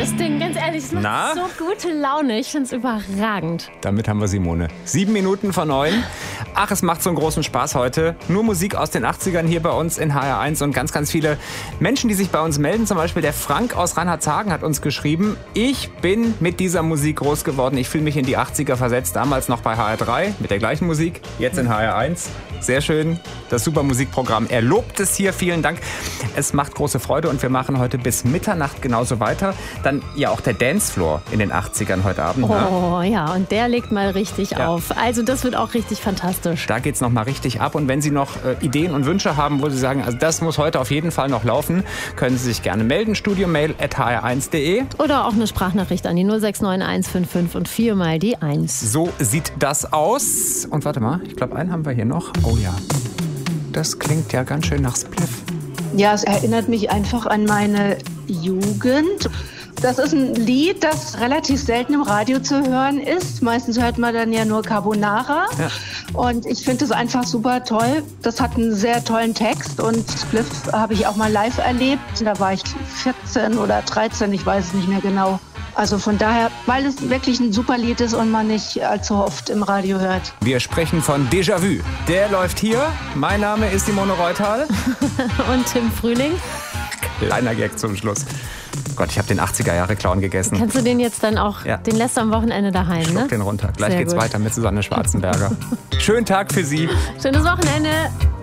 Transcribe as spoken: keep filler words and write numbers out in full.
das Ding, ganz ehrlich, es macht Na? so gute Laune. Ich finde es überragend. Damit haben wir Simone. Sieben Minuten vor neun. Ach, es macht so einen großen Spaß heute. Nur Musik aus den achtzigern hier bei uns in H R eins und ganz, ganz viele Menschen, die sich bei uns melden. Zum Beispiel der Frank aus Reinhardshagen hat uns geschrieben, ich bin mit dieser Musik groß geworden. Ich fühle mich in die achtziger versetzt. Damals noch bei H R drei mit der gleichen Musik. Jetzt in H R eins. Sehr schön. Das super Musikprogramm. Er lobt es hier. Vielen Dank. Es macht große Freude und wir machen heute bis Mitternacht genauso weiter. Dann ja auch der Dancefloor in den achtzigern heute Abend. Oh ne? Ja, und der legt mal richtig Ja. auf. Also das wird auch richtig fantastisch. Da geht's noch mal richtig ab. Und wenn Sie noch äh, Ideen und Wünsche haben, wo Sie sagen, also das muss heute auf jeden Fall noch laufen, können Sie sich gerne melden. studiomail at h r eins punkt d e. Oder auch eine Sprachnachricht an die null sechs neun eins fünf fünf und viermal die eins. So sieht das aus. Und warte mal, ich glaube, einen haben wir hier noch. Oh ja, das klingt ja ganz schön nach Spliff. Ja, es erinnert mich einfach an meine Jugend. Das ist ein Lied, das relativ selten im Radio zu hören ist. Meistens hört man dann ja nur Carbonara. Ja. Und ich finde es einfach super toll. Das hat einen sehr tollen Text und Spliff habe ich auch mal live erlebt. Da war ich vierzehn oder dreizehn, ich weiß es nicht mehr genau. Also von daher, weil es wirklich ein super Lied ist und man nicht allzu oft im Radio hört. Wir sprechen von Déjà-vu. Der läuft hier. Mein Name ist Simone Reutal. Und Tim Frühling. Kleiner Gag zum Schluss. Gott, ich habe den achtziger-Jahre-Clown gegessen. Kannst du den jetzt dann auch, Ja. den lässt du am Wochenende daheim, Schluck ne? den runter. Gleich Sehr geht's gut. weiter mit Susanne Schwarzenberger. Schönen Tag für Sie. Schönes Wochenende.